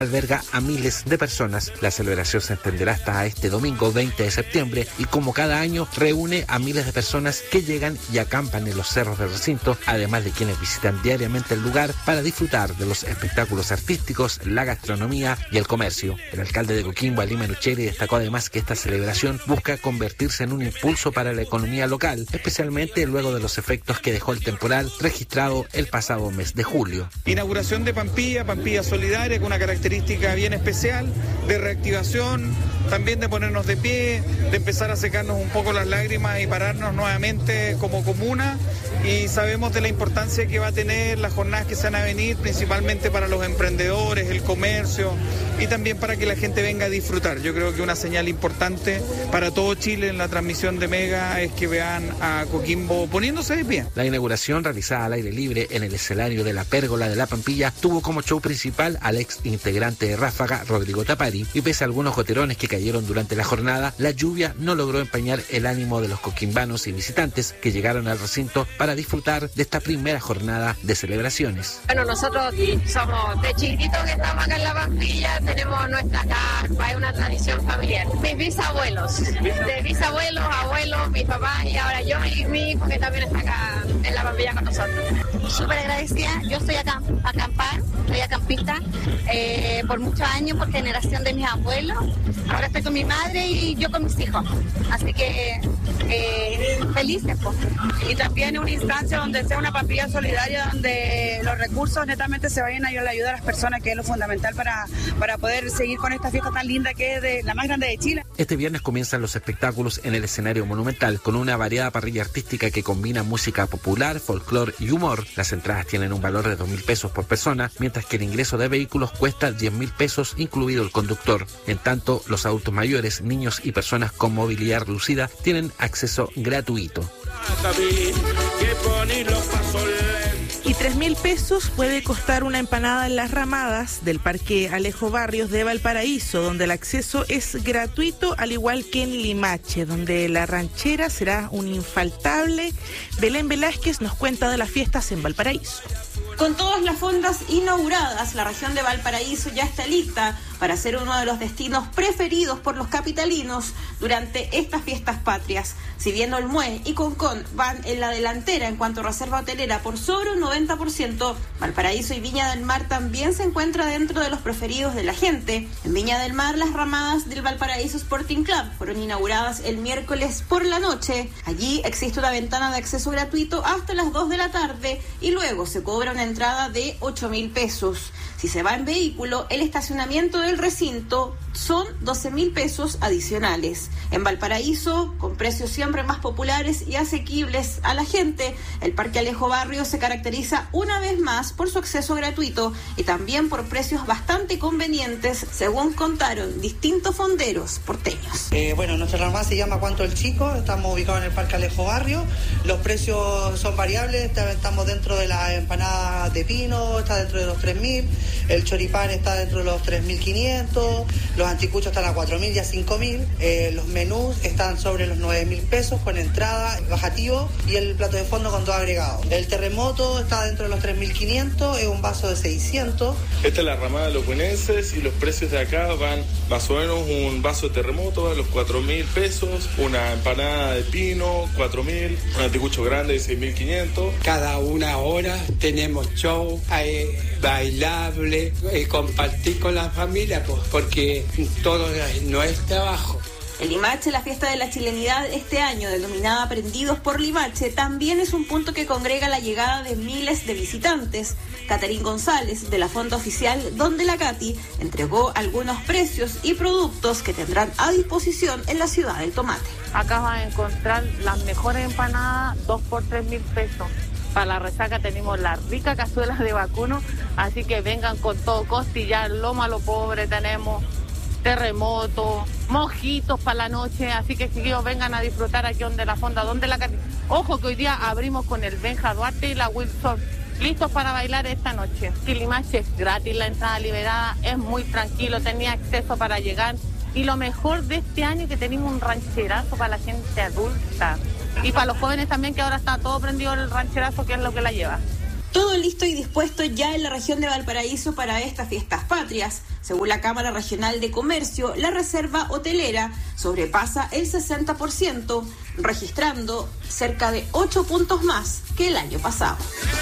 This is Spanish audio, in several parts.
alberga a miles de personas. La celebración se extenderá hasta este domingo 20 de septiembre y como cada año reúne a miles de personas que llegan y acampan en los cerros del recinto, además de quienes visitan diariamente el lugar para disfrutar de los espectáculos artísticos, la gastronomía y el comercio. El alcalde de Coquimbo, Ali Manucheri, destacó además que esta celebración busca convertirse en un impulso para la economía local, especialmente luego de los efectos que dejó el temporal registrado el pasado mes de julio. Inauguración de Pampilla Solidaria, con una característica bien especial de reactivación, también de ponernos de pie, de empezar a secarnos un poco las lágrimas y pararnos nuevamente como comuna, y sabemos de la importancia que va a tener las jornadas que se van a venir, principalmente para los emprendedores, el comercio y también para que la gente venga a disfrutar. Yo creo que una señal importante para todo Chile en la transmisión de Mega es que vean a Coquimbo poniéndose de pie. La inauguración, realizada al aire libre en el escenario de la Pérgola de la Pampilla, tuvo como show principal al ex integrante de Ráfaga, Rodrigo Tapari, y pese a algunos goterones que cayeron durante la jornada, la lluvia no logró empañar el ánimo de los coquimbanos y visitantes que llegaron al recinto para disfrutar de esta primera jornada de celebraciones. Bueno, nosotros somos de chiquititos que estamos acá en la Pampilla, tenemos nuestra carpa, es una tradición familiar. Mis bisabuelos, de bisabuelos, abuelos, mis papás y ahora yo y mi hijo que también está acá en la Pampilla con nosotros. Súper agradecida, yo estoy acá a acampar, soy acampista por muchos años, por generación de mis abuelos. Ahora estoy con mi madre y yo con mis hijos, así que felices. Pues. Y también una instancia donde sea una Pampilla solidaria, donde los recursos netamente se vayan a la ayuda a las personas, que es lo fundamental para poder seguir con esta fiesta tan linda que es la más grande de Chile. Este viernes comienzan los espectáculos en el escenario monumental con una variada parrilla artística que combina música popular, folclore y humor. Las entradas tienen un valor de 2.000 pesos por persona, mientras que el ingreso de vehículos cuesta 10.000 pesos, incluido el conductor. En tanto, los adultos mayores, niños y personas con movilidad reducida tienen acceso gratuito. Y 3.000 pesos puede costar una empanada en Las Ramadas del Parque Alejo Barrios de Valparaíso, donde el acceso es gratuito, al igual que en Limache, donde la ranchera será un infaltable. Belén Velázquez nos cuenta de las fiestas en Valparaíso. Con todas las fondas inauguradas, la región de Valparaíso ya está lista para ser uno de los destinos preferidos por los capitalinos durante estas fiestas patrias. Si bien Olmué y Concón van en la delantera en cuanto a reserva hotelera por sobre un 90%, Valparaíso y Viña del Mar también se encuentra dentro de los preferidos de la gente. En Viña del Mar, las ramadas del Valparaíso Sporting Club fueron inauguradas el miércoles por la noche. Allí existe una ventana de acceso gratuito hasta las 2 de la tarde y luego se cobra una entrada de 8.000 pesos. Si se va en vehículo, el estacionamiento del recinto son 12.000 pesos adicionales. En Valparaíso, con precios siempre más populares y asequibles a la gente, el Parque Alejo Barrios se caracteriza una vez más por su acceso gratuito y también por precios bastante convenientes, según contaron distintos fonderos porteños. Bueno, nuestra ramada se llama Cuánto el Chico, estamos ubicados en el Parque Alejo Barrios, los precios son variables, estamos dentro de la empanada de pino, está dentro de los 3.000, el choripán está dentro de los 3.500, los anticuchos están a 4.000 y a 5.000, los menús están sobre los 9.000 pesos con entrada, bajativo y el plato de fondo con todo agregado. El terremoto está dentro de los 3.500, es un vaso de 600. Esta es la ramada de los buenenses y los precios de acá van más o menos un vaso de terremoto a los 4.000 pesos, una empanada de pino 4.000, un anticucho grande de 6.500. Cada una hora tenemos show, bailable, compartir con la familia, pues, porque todo no es trabajo. El Limache, la fiesta de la chilenidad este año, denominada Prendidos por Limache, también es un punto que congrega la llegada de miles de visitantes. Caterín González, de la Fonda Oficial Donde la Cati, entregó algunos precios y productos que tendrán a disposición en la ciudad del tomate. Acá van a encontrar las mejores empanadas, 2 por 3.000 pesos. Para la resaca tenemos la rica cazuela de vacuno, así que vengan con todo, costillar, lomo a lo pobre tenemos, terremoto, mojitos para la noche, así que chiquillos vengan a disfrutar aquí donde la Fonda, donde la... Ojo que hoy día abrimos con el Benja Duarte y la Wilson, listos para bailar esta noche. Limache es gratis, la entrada liberada, es muy tranquilo, tenía acceso para llegar y lo mejor de este año es que tenemos un rancherazo para la gente adulta y para los jóvenes también, que ahora está todo prendido el rancherazo, que es lo que la lleva. Todo listo y dispuesto ya en la región de Valparaíso para estas fiestas patrias. Según la Cámara Regional de Comercio, la reserva hotelera sobrepasa el 60%, registrando cerca de 8 puntos más que el año pasado.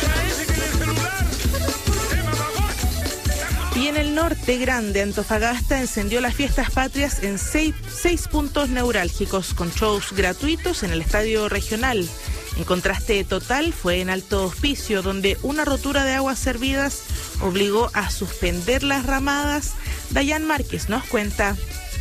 Y en el norte grande, Antofagasta encendió las fiestas patrias en seis puntos neurálgicos con shows gratuitos en el estadio regional. El contraste total fue en Alto Hospicio, donde una rotura de aguas servidas obligó a suspender las ramadas. Dayan Márquez nos cuenta.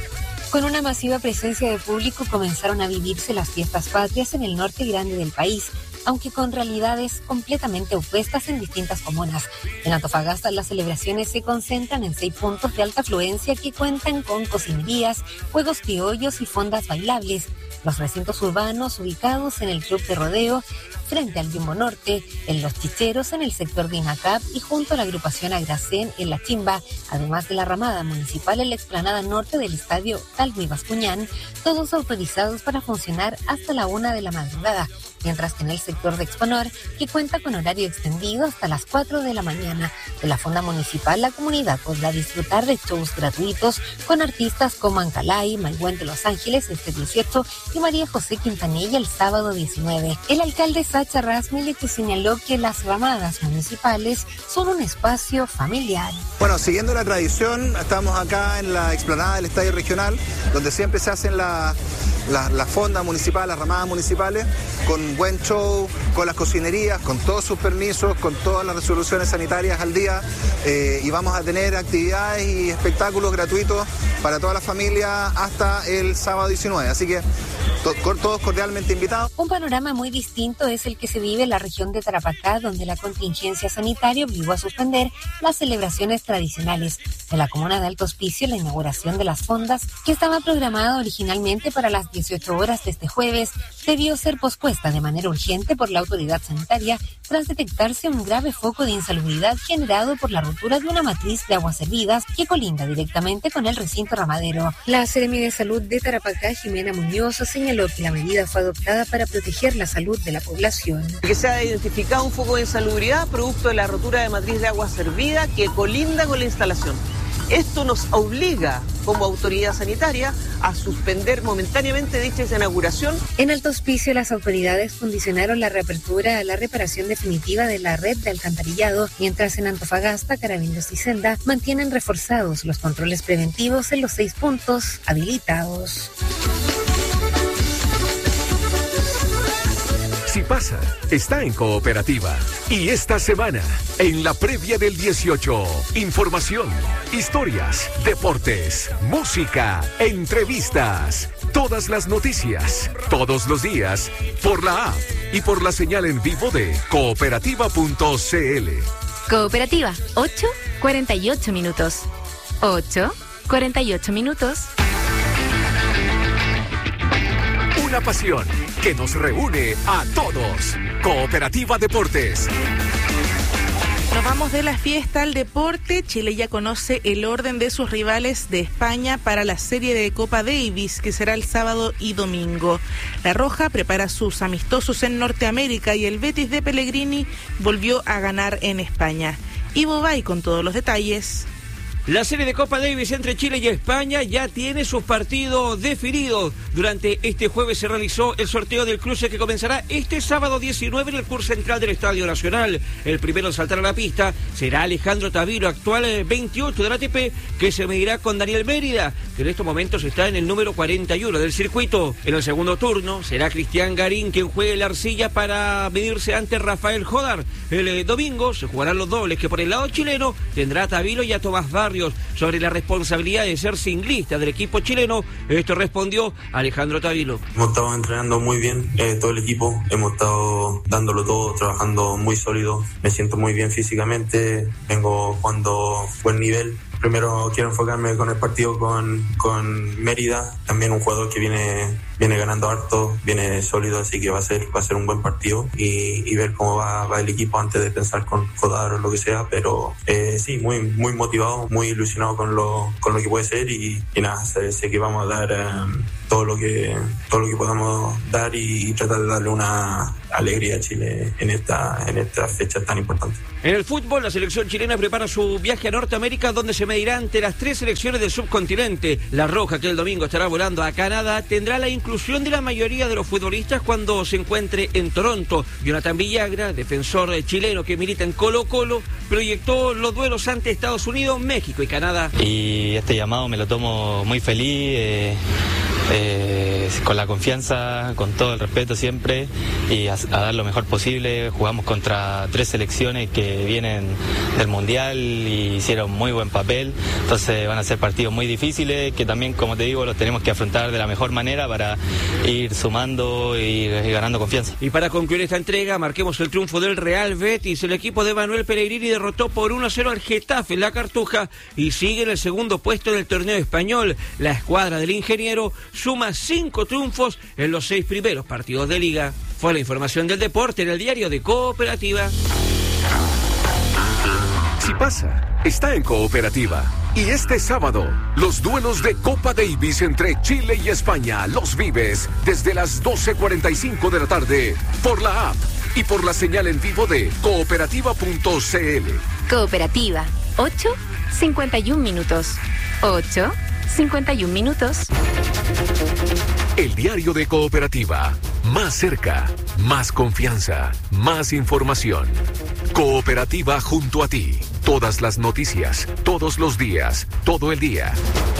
Con una masiva presencia de público comenzaron a vivirse las fiestas patrias en el norte grande del país, aunque con realidades completamente opuestas en distintas comunas. En Antofagasta las celebraciones se concentran en 6 puntos de alta afluencia que cuentan con cocinerías, juegos criollos y fondas bailables. Los recintos urbanos ubicados en el Club de Rodeo, frente al Jumbo Norte, en Los Chicheros, en el sector de Inacap y junto a la agrupación Agracén en La Chimba, además de la ramada municipal en la explanada norte del estadio Talgo y Bascuñán, todos autorizados para funcionar hasta la 1 de la madrugada, mientras que en el sector de Exponor, que cuenta con horario extendido hasta las 4 de la mañana. De la fonda municipal, la comunidad podrá disfrutar de shows gratuitos con artistas como Ancalay, Maigüen de Los Ángeles este 18 y María José Quintanilla el sábado 19. El alcalde Sacha Rasmile señaló que las ramadas municipales son un espacio familiar. Bueno, siguiendo la tradición, estamos acá en la explanada del Estadio Regional, donde siempre se hacen la fonda municipal, las ramadas municipales, con buen show, con las cocinerías, con todos sus permisos, con todas las resoluciones sanitarias al día, y vamos a tener actividades y espectáculos gratuitos para toda la familia hasta el sábado 19, así que todos cordialmente invitados. Un panorama muy distinto es el que se vive en la región de Tarapacá, donde la contingencia sanitaria obligó a suspender las celebraciones tradicionales. De la comuna de Alto Hospicio, la inauguración de las fondas, que estaba programada originalmente para las 18 horas de este jueves, debió ser pospuesta de manera urgente por la autoridad sanitaria tras detectarse un grave foco de insalubridad generado por la rotura de una matriz de aguas servidas que colinda directamente con el recinto ramadero. La Seremi de Salud de Tarapacá, Jimena Muñoz, señaló que la medida fue adoptada para proteger la salud de la población. Que se ha identificado un foco de insalubridad producto de la rotura de matriz de agua servida que colinda con la instalación. Esto nos obliga como autoridad sanitaria a suspender momentáneamente dicha inauguración. En Alto Hospicio, las autoridades condicionaron la reapertura a la reparación definitiva de la red de alcantarillado, mientras en Antofagasta, Carabineros y Senda mantienen reforzados los controles preventivos en los 6 puntos habilitados. Si pasa, está en Cooperativa. Y esta semana, en la previa del 18, información, historias, deportes, música, entrevistas, todas las noticias, todos los días, por la app y por la señal en vivo de cooperativa.cl. Cooperativa, 8:48 minutos. 8:48 minutos. Una pasión que nos reúne a todos. Cooperativa Deportes. Nos vamos de la fiesta al deporte. Chile ya conoce el orden de sus rivales de España para la serie de Copa Davis, que será el sábado y domingo. La Roja prepara sus amistosos en Norteamérica y el Betis de Pellegrini volvió a ganar en España. Ivo Bay con todos los detalles. La serie de Copa Davis entre Chile y España ya tiene sus partidos definidos. Durante este jueves se realizó el sorteo del cruce que comenzará este sábado 19 en el curso central del Estadio Nacional. El primero en saltar a la pista será Alejandro Tavilo, actual 28 del ATP, que se medirá con Daniel Mérida, que en estos momentos está en el número 41 del circuito. En el segundo turno será Cristian Garín quien juegue la arcilla para medirse ante Rafael Jodar. El domingo se jugarán los dobles, que por el lado chileno tendrá a Tavilo y a Tomás Barrios. Sobre la responsabilidad de ser singlista del equipo chileno, esto respondió Alejandro Tavilo. Hemos estado entrenando muy bien, todo el equipo, hemos estado dándolo todo, trabajando muy sólido, me siento muy bien físicamente, vengo jugando buen nivel. Primero quiero enfocarme con el partido con Mérida, también un jugador que viene ganando harto, viene sólido, así que va a ser un buen partido y ver cómo va el equipo antes de pensar con Jodar o lo que sea, pero sí, muy motivado, muy ilusionado con lo que puede ser y nada, sé que vamos a dar todo lo que podamos dar y tratar de darle una alegría a Chile en esta fecha tan importante. En el fútbol, la selección chilena prepara su viaje a Norteamérica, donde se medirá ante las 3 selecciones del subcontinente. La Roja, que el domingo estará volando a Canadá, tendrá la inclusión de la mayoría de los futbolistas cuando se encuentre en Toronto. Jonathan Villagra, defensor chileno que milita en Colo-Colo, proyectó los duelos ante Estados Unidos, México y Canadá. Y este llamado me lo tomo muy feliz, con la confianza, con todo el respeto siempre, y a dar lo mejor posible. Jugamos contra 3 selecciones que vienen del Mundial y hicieron muy buen papel, entonces van a ser partidos muy difíciles que también, como te digo, los tenemos que afrontar de la mejor manera para ir sumando y ganando confianza. Y para concluir esta entrega, marquemos el triunfo del Real Betis. El equipo de Manuel Pellegrini derrotó por 1-0 al Getafe en la Cartuja y sigue en el segundo puesto en el torneo español. La escuadra del ingeniero suma 5 triunfos en los 6 primeros partidos de liga. Fue la información del deporte en el diario de Cooperativa. Si pasa, está en Cooperativa. Y este sábado, los duelos de Copa Davis entre Chile y España los vives desde las 12:45 de la tarde por la app y por la señal en vivo de cooperativa.cl. Cooperativa, 8:51 minutos. 8:51 minutos. El diario de Cooperativa. Más cerca, más confianza, más información. Cooperativa junto a ti. Todas las noticias, todos los días, todo el día.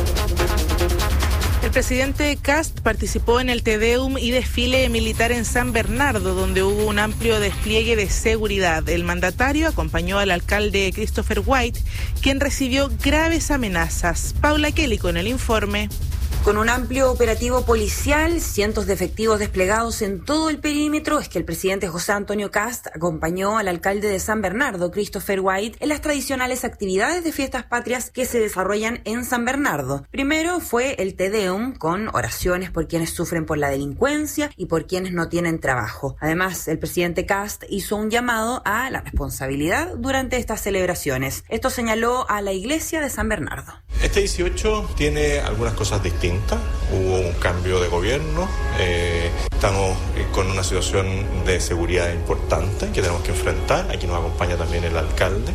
El presidente Kast participó en el Te Deum y desfile militar en San Bernardo, donde hubo un amplio despliegue de seguridad. El mandatario acompañó al alcalde Christopher White, quien recibió graves amenazas. Paula Kelly con el informe. Con un amplio operativo policial, cientos de efectivos desplegados en todo el perímetro, es que el presidente José Antonio Kast acompañó al alcalde de San Bernardo, Christopher White, en las tradicionales actividades de fiestas patrias que se desarrollan en San Bernardo. Primero fue el Te Deum, con oraciones por quienes sufren por la delincuencia y por quienes no tienen trabajo. Además, el presidente Kast hizo un llamado a la responsabilidad durante estas celebraciones. Esto señaló a la iglesia de San Bernardo. Este 18 tiene algunas cosas distintas. Hubo un cambio de gobierno, estamos con una situación de seguridad importante que tenemos que enfrentar. Aquí nos acompaña también el alcalde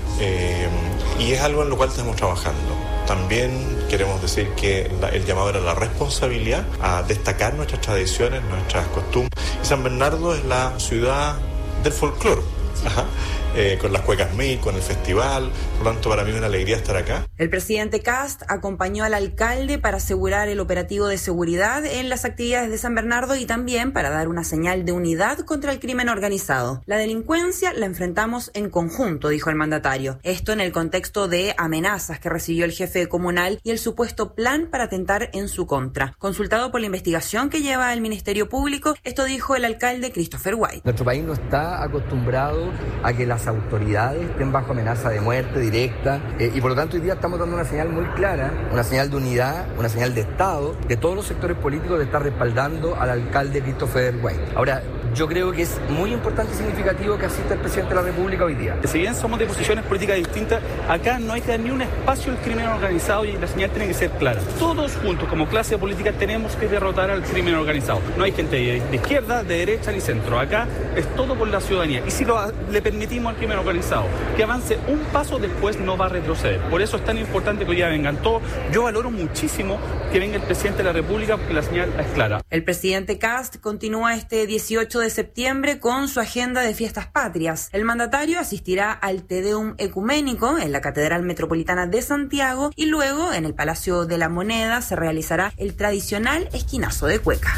y es algo en lo cual estamos trabajando. También queremos decir que el llamado era la responsabilidad a destacar nuestras tradiciones, nuestras costumbres. Y San Bernardo es la ciudad del folclore. Con las cuecas mil, con el festival, por lo tanto para mí es una alegría estar acá. El presidente Kast acompañó al alcalde para asegurar el operativo de seguridad en las actividades de San Bernardo y también para dar una señal de unidad contra el crimen organizado. La delincuencia la enfrentamos en conjunto, dijo el mandatario. Esto en el contexto de amenazas que recibió el jefe comunal y el supuesto plan para atentar en su contra. Consultado por la investigación que lleva el Ministerio Público, esto dijo el alcalde Christopher White. Nuestro país no está acostumbrado a que las autoridades estén bajo amenaza de muerte directa y por lo tanto hoy día estamos dando una señal muy clara, una señal de unidad, una señal de Estado, de todos los sectores políticos de estar respaldando al alcalde Christopher White. Ahora, yo creo que es muy importante y significativo que asista el presidente de la República hoy día. Si bien somos de posiciones políticas distintas, acá no hay que dar ni un espacio al crimen organizado y la señal tiene que ser clara. Todos juntos, como clase política, tenemos que derrotar al crimen organizado. No hay gente de izquierda, de derecha ni centro. Acá es todo por la ciudadanía. Y si le permitimos al crimen organizado que avance un paso, después no va a retroceder. Por eso es tan importante que hoy día vengan todos. Yo valoro muchísimo que venga el presidente de la República porque la señal es clara. El presidente Kast continúa este 18 de septiembre con su agenda de fiestas patrias. El mandatario asistirá al Te Deum ecuménico en la Catedral Metropolitana de Santiago y luego en el Palacio de la Moneda se realizará el tradicional esquinazo de cueca.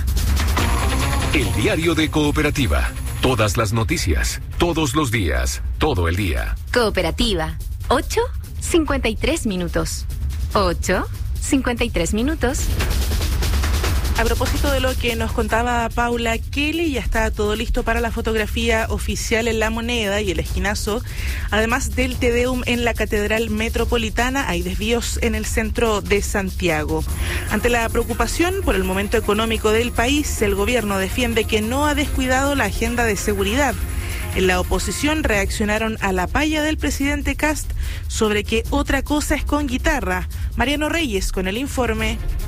El diario de Cooperativa. Todas las noticias, todos los días, todo el día. Cooperativa, 8:53 minutos. 8:53 minutos. A propósito de lo que nos contaba Paula Kelly, ya está todo listo para la fotografía oficial en La Moneda y el esquinazo. Además del Te Deum en la Catedral Metropolitana, hay desvíos en el centro de Santiago. Ante la preocupación por el momento económico del país, el gobierno defiende que no ha descuidado la agenda de seguridad. En la oposición reaccionaron a la palla del presidente Kast sobre que otra cosa es con guitarra. Mariano Reyes con el informe.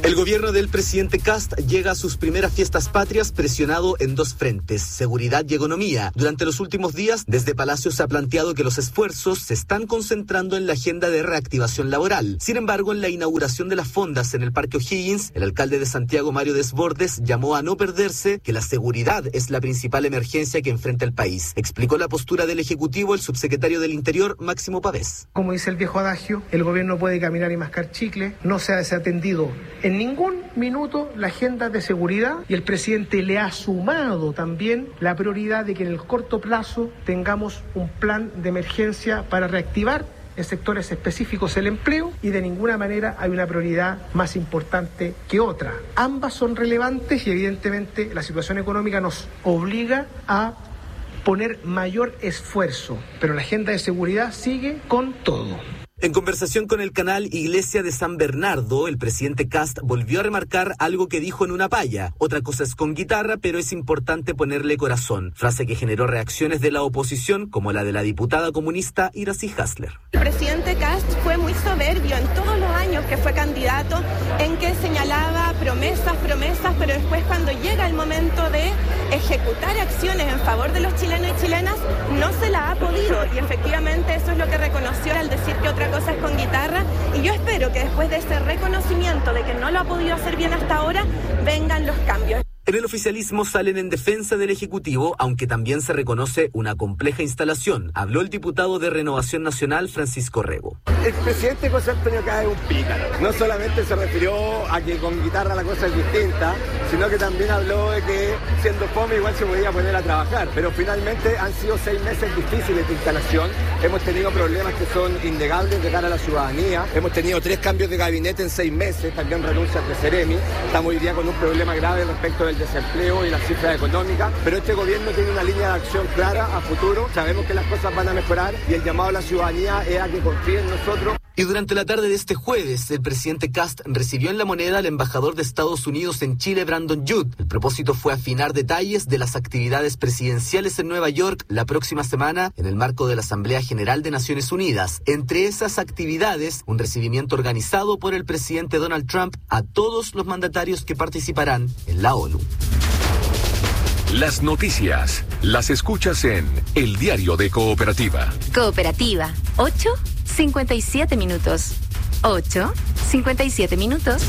El gobierno del presidente Kast llega a sus primeras fiestas patrias presionado en dos frentes, seguridad y economía. Durante los últimos días, desde Palacio se ha planteado que los esfuerzos se están concentrando en la agenda de reactivación laboral. Sin embargo, en la inauguración de las fondas en el Parque O'Higgins, el alcalde de Santiago, Mario Desbordes, llamó a no perderse que la seguridad es la principal emergencia que enfrenta el país. Explicó la postura del Ejecutivo el subsecretario del Interior, Máximo Pavés. Como dice el viejo adagio, el gobierno puede caminar y mascar chicle, no se ha desatendido en ningún minuto la agenda de seguridad y el presidente le ha sumado también la prioridad de que en el corto plazo tengamos un plan de emergencia para reactivar en sectores específicos el empleo y de ninguna manera hay una prioridad más importante que otra. Ambas son relevantes y evidentemente la situación económica nos obliga a poner mayor esfuerzo, pero la agenda de seguridad sigue con todo. En conversación con el canal Iglesia de San Bernardo, el presidente Kast volvió a remarcar algo que dijo en una paya. Otra cosa es con guitarra, pero es importante ponerle corazón. Frase que generó reacciones de la oposición, como la de la diputada comunista Iracy Hasler. El presidente Kast fue muy soberbio en todos los años que fue candidato, en que señalaba promesas, pero después cuando llega el momento de ejecutar acciones en favor de los chilenos y chilenas, no se la ha podido. Y efectivamente eso es lo que reconoció al decir que otra cosa es con guitarra, y yo espero que después de ese reconocimiento de que no lo ha podido hacer bien hasta ahora, vengan los cambios. En el oficialismo salen en defensa del Ejecutivo, aunque también se reconoce una compleja instalación. Habló el diputado de Renovación Nacional, Francisco Rego. El presidente José Antonio Kast es un pícaro. No solamente se refirió a que con guitarra la cosa es distinta, sino que también habló de que siendo fome igual se podía poner a trabajar. Pero finalmente han sido 6 meses difíciles de instalación. Hemos tenido problemas que son innegables de cara a la ciudadanía. Hemos tenido 3 cambios de gabinete en 6 meses, también renuncias de Ceremi. Estamos hoy día con un problema grave respecto del desempleo y las cifras económicas, pero este gobierno tiene una línea de acción clara a futuro. Sabemos que las cosas van a mejorar y el llamado a la ciudadanía es a que confíe en nosotros. Y durante la tarde de este jueves, el presidente Kast recibió en La Moneda al embajador de Estados Unidos en Chile, Brandon Judd. El propósito fue afinar detalles de las actividades presidenciales en Nueva York la próxima semana en el marco de la Asamblea General de Naciones Unidas. Entre esas actividades, un recibimiento organizado por el presidente Donald Trump a todos los mandatarios que participarán en la ONU. Las noticias las escuchas en El Diario de Cooperativa. Cooperativa, 8:57 minutos. 8:57 minutos.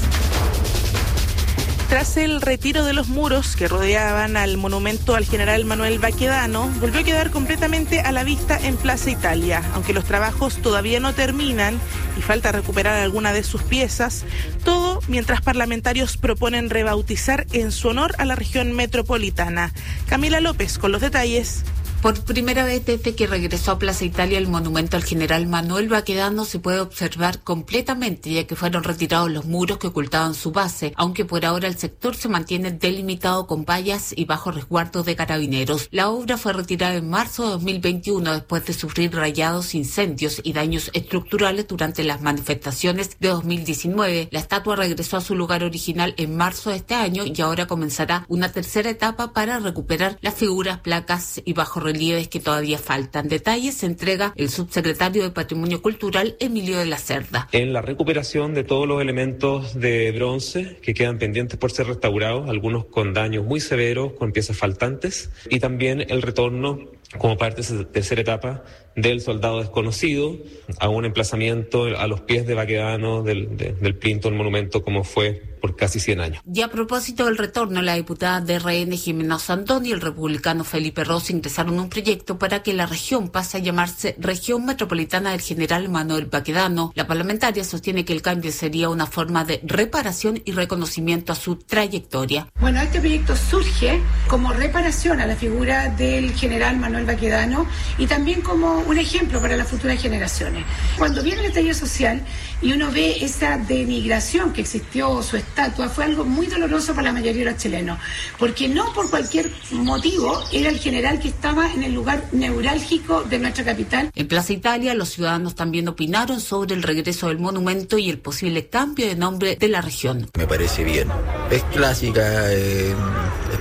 Tras el retiro de los muros que rodeaban al monumento al general Manuel Baquedano, volvió a quedar completamente a la vista en Plaza Italia. Aunque los trabajos todavía no terminan y falta recuperar alguna de sus piezas, todo mientras parlamentarios proponen rebautizar en su honor a la región metropolitana. Camila López con los detalles. Por primera vez desde que regresó a Plaza Italia el monumento al general Manuel Baquedano se puede observar completamente, ya que fueron retirados los muros que ocultaban su base, aunque por ahora el sector se mantiene delimitado con vallas y bajo resguardo de carabineros. La obra fue retirada en marzo de 2021 después de sufrir rayados, incendios y daños estructurales durante las manifestaciones de 2019. La estatua regresó a su lugar original en marzo de este año y ahora comenzará una tercera etapa para recuperar las figuras, placas y bajorrelieves que todavía faltan. Detalles se entrega el subsecretario de Patrimonio Cultural, Emilio de la Cerda. En la recuperación de todos los elementos de bronce que quedan pendientes por ser restaurados, algunos con daños muy severos, con piezas faltantes, y también el retorno como parte de esa tercera etapa del soldado desconocido a un emplazamiento a los pies de Baquedano del plinto del monumento como fue por casi 100 años. Y a propósito del retorno, la diputada de RN Jimena Sandón y el republicano Felipe Rossi ingresaron un proyecto para que la región pase a llamarse Región Metropolitana del General Manuel Baquedano. La parlamentaria sostiene que el cambio sería una forma de reparación y reconocimiento a su trayectoria. Bueno, este proyecto surge como reparación a la figura del general Manuel Baquedano y también como un ejemplo para las futuras generaciones. Cuando viene el estallido social y uno ve esa denigración que existió, su estatua, fue algo muy doloroso para la mayoría de los chilenos, porque no por cualquier motivo era el general que estaba en el lugar neurálgico de nuestra capital. En Plaza Italia, los ciudadanos también opinaron sobre el regreso del monumento y el posible cambio de nombre de la región. Me parece bien. Es clásica, es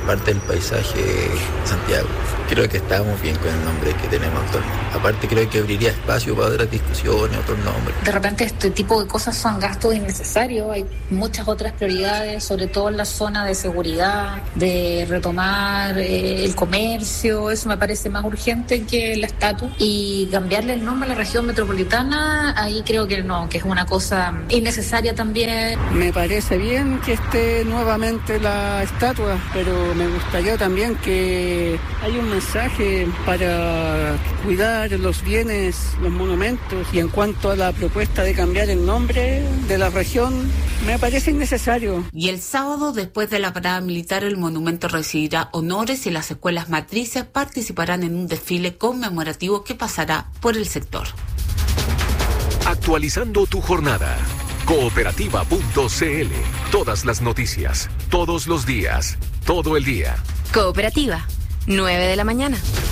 parte del paisaje Santiago. Creo que estamos bien con el nombre que tenemos actualmente. Aparte creo que abriría espacio para otras discusiones, otros nombres. De repente este tipo de cosas son gastos innecesarios, hay muchas otras prioridades, sobre todo en la zona de seguridad, de retomar el comercio, eso me parece más urgente que el estatus. Y cambiarle el nombre a la región metropolitana, ahí creo que no, que es una cosa innecesaria también. Me parece bien que esté nuevamente la estatua, pero me gustaría también que haya un mensaje para cuidar los bienes, los monumentos. Y en cuanto a la propuesta de cambiar el nombre de la región, me parece innecesario. Y el sábado, después de la parada militar, el monumento recibirá honores y las escuelas matrices participarán en un desfile conmemorativo que pasará por el sector. Actualizando tu jornada. Cooperativa.cl. Todas las noticias, todos los días, todo el día. Cooperativa, 9 de la mañana.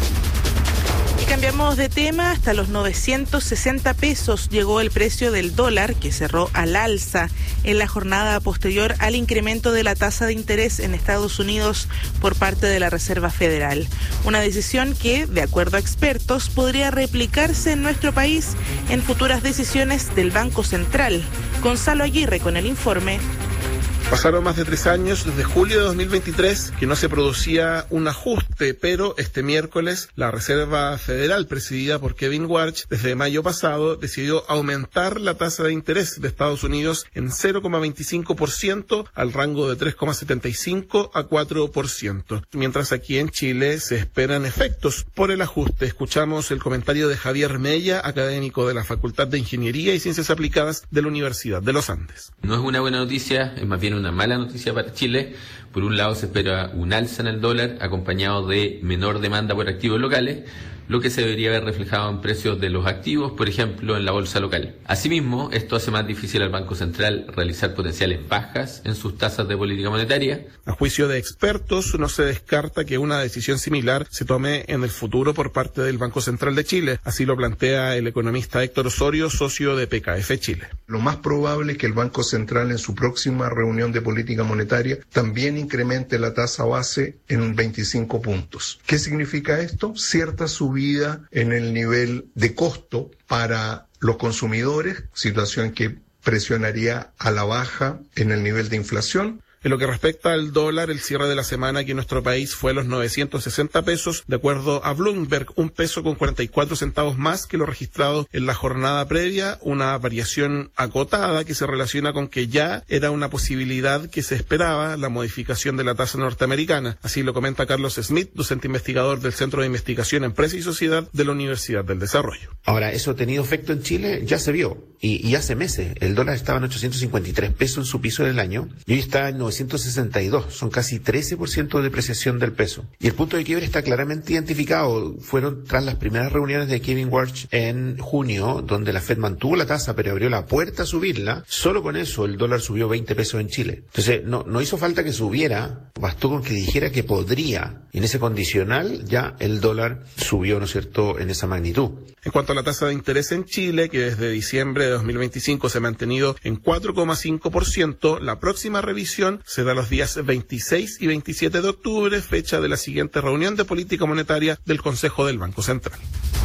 Y cambiamos de tema. Hasta los 960 pesos llegó el precio del dólar, que cerró al alza en la jornada posterior al incremento de la tasa de interés en Estados Unidos por parte de la Reserva Federal. Una decisión que, de acuerdo a expertos, podría replicarse en nuestro país en futuras decisiones del Banco Central. Gonzalo Aguirre con el informe. Pasaron más de 3 años desde julio de 2023 que no se producía un ajuste, pero este miércoles la Reserva Federal, presidida por Kevin Warsh, desde mayo pasado decidió aumentar la tasa de interés de Estados Unidos en 0,25% al rango de 3,75 a 4%, mientras aquí en Chile se esperan efectos por el ajuste. Escuchamos el comentario de Javier Mella, académico de la Facultad de Ingeniería y Ciencias Aplicadas de la Universidad de los Andes. No es una buena noticia, es más bien una mala noticia para Chile. Por un lado se espera un alza en el dólar acompañado de menor demanda por activos locales, lo que se debería ver reflejado en precios de los activos, por ejemplo, en la bolsa local. Asimismo, esto hace más difícil al Banco Central realizar potenciales bajas en sus tasas de política monetaria. A juicio de expertos, no se descarta que una decisión similar se tome en el futuro por parte del Banco Central de Chile. Así lo plantea el economista Héctor Osorio, socio de PKF Chile. Lo más probable es que el Banco Central en su próxima reunión de política monetaria también incremente la tasa base en 25 puntos. ¿Qué significa esto? Cierta subida en el nivel de costo para los consumidores, situación que presionaría a la baja en el nivel de inflación. En lo que respecta al dólar, el cierre de la semana aquí en nuestro país fue a los 960 pesos. De acuerdo a Bloomberg, 1 peso con 44 centavos más que lo registrado en la jornada previa, una variación acotada que se relaciona con que ya era una posibilidad que se esperaba la modificación de la tasa norteamericana. Así lo comenta Carlos Smith, docente investigador del Centro de Investigación Empresa y Sociedad de la Universidad del Desarrollo. Ahora, ¿eso ha tenido efecto en Chile? Ya se vio. Y hace meses. El dólar estaba en 853 pesos en su piso del año y hoy está en 962. Son casi 13% de depreciación del peso. Y el punto de quiebre está claramente identificado. Fueron tras las primeras reuniones de Kevin Warsh en junio, donde la Fed mantuvo la tasa pero abrió la puerta a subirla. Solo con eso el dólar subió 20 pesos en Chile. Entonces no hizo falta que subiera, bastó con que dijera que podría. Y en ese condicional ya el dólar subió, ¿no es cierto?, en esa magnitud. En cuanto a la tasa de interés en Chile, que desde diciembre de 2025 se ha mantenido en 4,5%, la próxima revisión será los días 26 y 27 de octubre, fecha de la siguiente reunión de política monetaria del Consejo del Banco Central.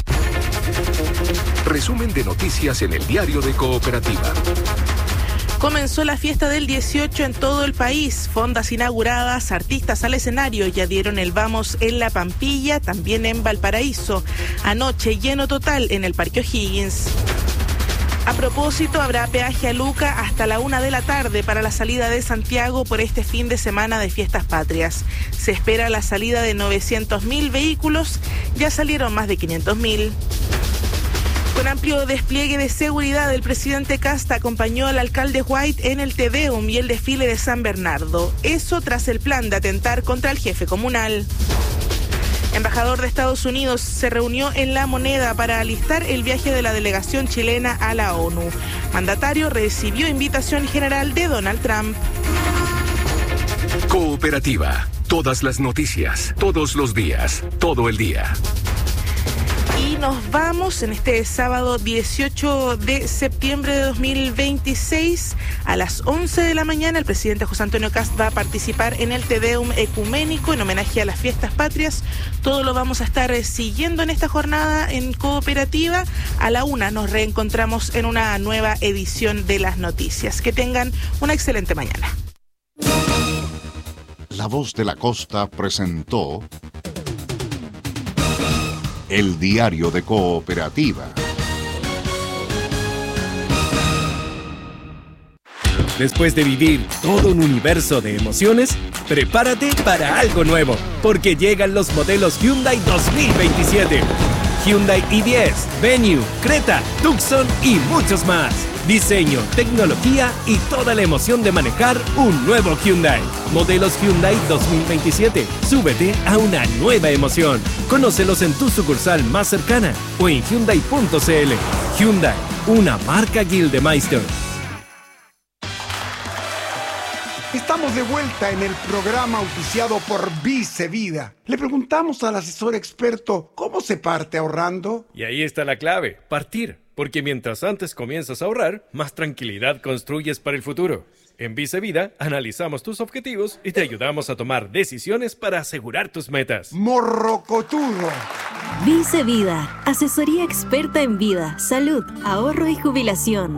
Resumen de noticias en el diario de Cooperativa. Comenzó la fiesta del 18 en todo el país. Fondas inauguradas, artistas al escenario. Ya dieron el vamos en La Pampilla, también en Valparaíso. Anoche lleno total en el Parque O'Higgins. A propósito, habrá peaje a Luca hasta la 1 de la tarde para la salida de Santiago por este fin de semana de Fiestas Patrias. Se espera la salida de 900.000 vehículos, ya salieron más de 500.000. Con amplio despliegue de seguridad, el presidente Kast acompañó al alcalde White en el Te Deum y el desfile de San Bernardo. Eso tras el plan de atentar contra el jefe comunal. Embajador de Estados Unidos se reunió en La Moneda para alistar el viaje de la delegación chilena a la ONU. Mandatario recibió invitación general de Donald Trump. Cooperativa. Todas las noticias, todos los días, todo el día. Y nos vamos en este sábado 18 de septiembre de 2026 a las 11 de la mañana. El presidente José Antonio Kast va a participar en el Te Deum ecuménico en homenaje a las fiestas patrias. Todo lo vamos a estar siguiendo en esta jornada en Cooperativa. A la 1 nos reencontramos en una nueva edición de las noticias. Que tengan una excelente mañana. La Voz de la Costa presentó El Diario de Cooperativa. Después de vivir todo un universo de emociones, prepárate para algo nuevo, porque llegan los modelos Hyundai 2027. Hyundai i10, Venue, Creta, Tucson y muchos más. Diseño, tecnología y toda la emoción de manejar un nuevo Hyundai. Modelos Hyundai 2027. Súbete a una nueva emoción. Conócelos en tu sucursal más cercana o en Hyundai.cl. Hyundai, una marca Gildemeister. Estamos de vuelta en el programa auspiciado por Vice Vida. Le preguntamos al asesor experto cómo se parte ahorrando. Y ahí está la clave, partir. Porque mientras antes comienzas a ahorrar, más tranquilidad construyes para el futuro. En Vice Vida analizamos tus objetivos y te ayudamos a tomar decisiones para asegurar tus metas. Morrocotudo. Vice Vida, asesoría experta en vida, salud, ahorro y jubilación.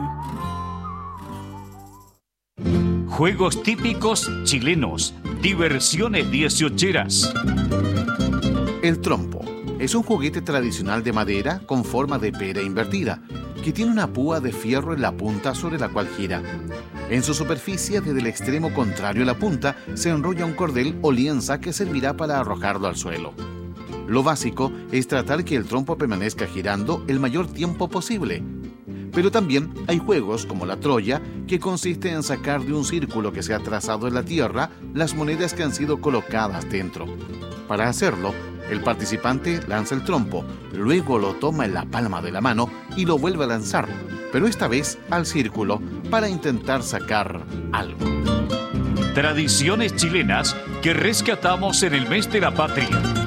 Juegos típicos chilenos, diversiones 18eras. El trompo es un juguete tradicional de madera con forma de pera invertida, que tiene una púa de fierro en la punta sobre la cual gira. En su superficie, desde el extremo contrario a la punta, se enrolla un cordel o lienza que servirá para arrojarlo al suelo. Lo básico es tratar que el trompo permanezca girando el mayor tiempo posible. Pero también hay juegos como la Troya, que consiste en sacar de un círculo que se ha trazado en la tierra las monedas que han sido colocadas dentro. Para hacerlo, el participante lanza el trompo, luego lo toma en la palma de la mano y lo vuelve a lanzar, pero esta vez al círculo para intentar sacar algo. Tradiciones chilenas que rescatamos en el mes de la patria.